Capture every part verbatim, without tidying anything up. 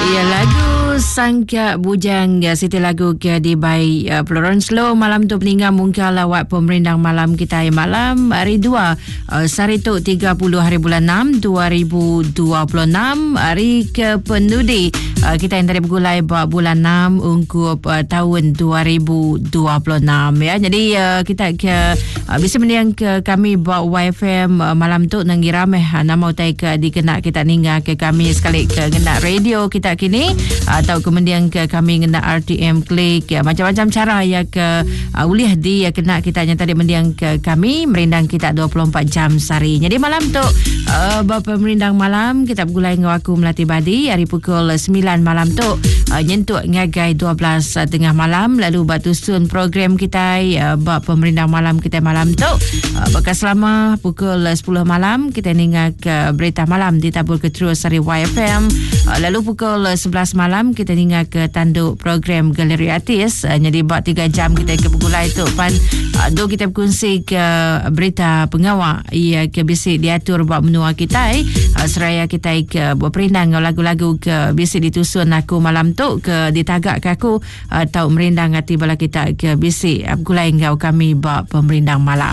Ya, lagu Sangka Bujang ya, Siti lagu ke di by uh, Florence Low. Malam tu peninggal mungkal lawat pemerindang malam kita yang malam hari dua uh, Sarituk tiga puluh hari bulan enam dua ribu dua puluh enam hari ke penudi uh, kita yang tadi bergulai bulan enam ungkup uh, tahun dua ribu dua puluh enam ya. Jadi uh, kita ke uh, bisa mendiang ke kami buat Y F M uh, malam tu nanggi ramai uh, nama utai ke dikenak kita ninggal ke kami sekali ke genak radio kita kini atau kemudian ke kami kena R T M klik ya, macam-macam cara ya ke uh, ulih di ya kena kita yang tadi mendiang ke kami merindang kita dua puluh empat jam sehari. Jadi malam tu uh, bapa merindang malam kita bergulai dengan aku Melati Badi hari pukul sembilan malam tu uh, nyentuk ngagai dua belas uh, tengah malam, lalu batu sun program kita uh, bapa merindang malam kita malam tu uh, bekas selama pukul sepuluh malam kita ningal ke berita malam ditabur ke terus dari Y F M. uh, lalu pukul sebelas malam kita tinggal ke tanduk program Galeri Artis. Uh, jadi buat tiga jam kita ke bergulai tu pan uh, do kita berkongsi ke berita pengawal ia ke bisik diatur buat menua kita eh. uh, seraya kita ke berperindang lagu-lagu ke bisik ditusun aku malam tu ke ditagak ke aku uh, tahu merindang hati bala kita ke bisik uh, bergulai ngau kami buat pemerindang malam.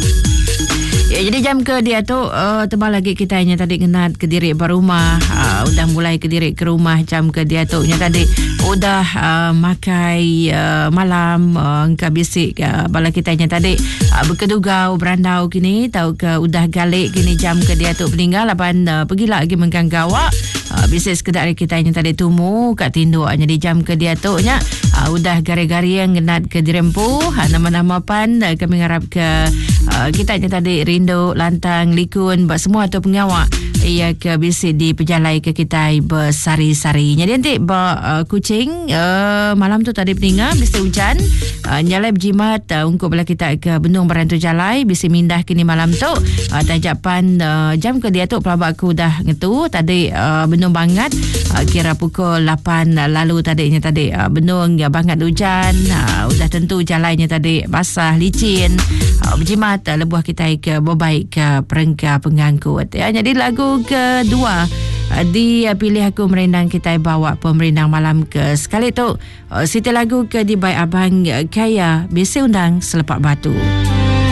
Ya, jadi jam ke dia tu uh, tebal lagi kita hanya tadi kena ke diri berumah uh, udah mulai ke diri ke rumah jam ke dia tu nya tadi udah uh, makai uh, malam uh, engkau bisik uh, bala kita hanya tadi uh, berkedugau berandau kini tahu ke udah galik kini jam ke dia tu peninggal lapan uh, pergi lagi mengkang gawak uh, bisik sekedar kita hanya tadi tumu kat tinduk jadi jam ke dia tu nya uh, udah gari-gari yang genat ke dirempu uh, nama-nama pan uh, kami harap ke uh, kita hanya tadi rindu lantang likun buat semua tu pengawak ia ke bisik di pejalai ke kita bersari-sari. Jadi nanti bawa uh, kucing uh, malam tu tadi peninggal bisik hujan uh, nyalai berjimat uh, untuk bela kita ke Benung Berantu Jalai bisik mindah kini malam tu uh, tajapan uh, jam ke dia tu pelabak aku dah ngetu tadi uh, Benung bangat uh, kira pukul lapan uh, lalu tadinya tadi uh, Benung ya, bangat hujan uh, udah tentu jalainya tadi basah licin uh, berjimat uh, lebuh kita ke berbaik ke perengka pengangkut ya. Jadi lagu kedua dipilih aku merindang kita bawa pemerindang malam ke sekali tu Siti lagu ke di by Abang Kaya bisi undang selepak batu.